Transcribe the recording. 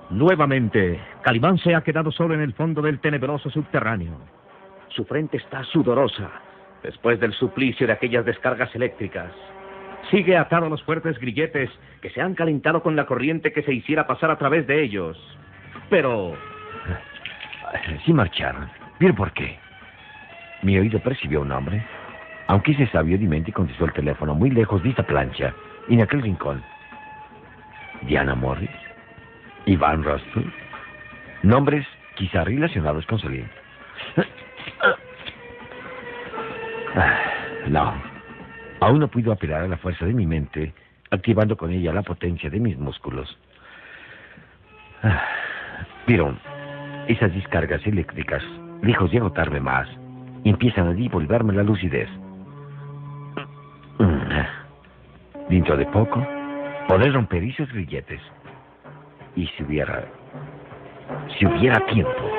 Nuevamente, Calimán se ha quedado solo en el fondo del tenebroso subterráneo. Su frente está sudorosa, después del suplicio de aquellas descargas eléctricas. Sigue atado a los fuertes grilletes que se han calentado con la corriente que se hiciera pasar a través de ellos. Pero... Sí marcharon. ¿Bien por qué? Mi oído percibió un nombre. Aunque ese sabio de mente contestó el teléfono muy lejos de esta plancha, en aquel rincón. Diana Morris, Iván Rostul, nombres quizá relacionados con Celine. No, aún no puedo apelar a la fuerza de mi mente, activando con ella la potencia de mis músculos. Pero esas descargas eléctricas, lejos de agotarme más, empiezan a devolverme la lucidez. Dentro de poco, podré romper esos grilletes. Y si hubiera tiempo.